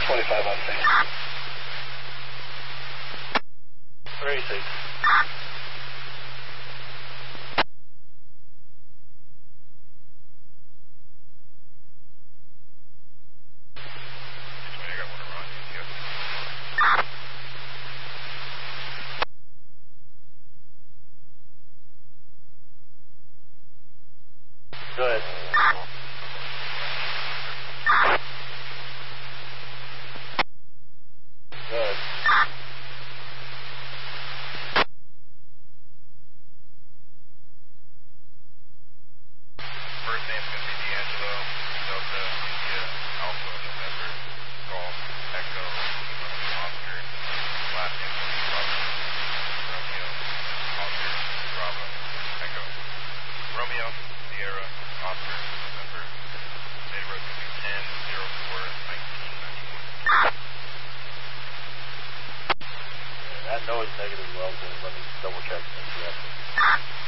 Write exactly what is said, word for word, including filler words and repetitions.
twenty-five on scene. Where is he? Go ahead. Go ahead. First name's going to be D'Angelo, Delta, India, Alpha, November, Golf, Echo, Oscar. Last name's going to be Robert, Romeo, Oscar, Bravo, Echo. Romeo, Sierra, Oscar, November. Date of birth is going to be ten oh four nineteen ninety-one. That noise negative as well, so let me double check.